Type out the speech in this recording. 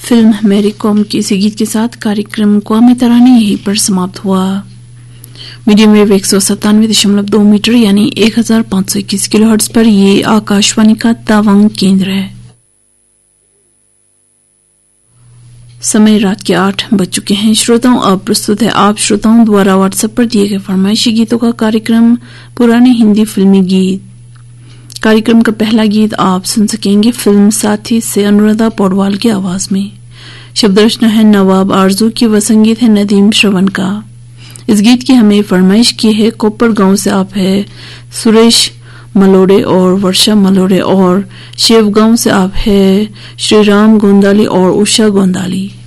Film मेरी com के इसी गीत के साथ कार्यक्रम कौमी तराने यहीं पर समाप्त हुआ। मीडियम वेव 197.2 मीटर यानी 1521 किलोहर्ट्ज पर ये आकाशवाणी का तवांग केंद्र है। समय रात के 8 बज चुके हैं। श्रोताओं, अब प्रस्तुत है आप श्रोताओं द्वारा व्हाट्सएप पर दिए गए फरमाइशी गीतों का कार्यक्रम पुराने हिंदी फिल्मी गीत। कार्यक्रम का पहला गीत आप सुन सकेंगे फिल्म साथी से अनुराधा पौडवाल की आवाज में। शब्द रचना है नवाब आरजू की व संगीत है नदीम श्रवण का। इस गीत की हमें फरमाइश की है कोपर गांव से आप है सुरेश मलोड़े और वर्षा मलोड़े, और शिवगांव से आप है श्री राम गोंदाली और उषा गोंदाली।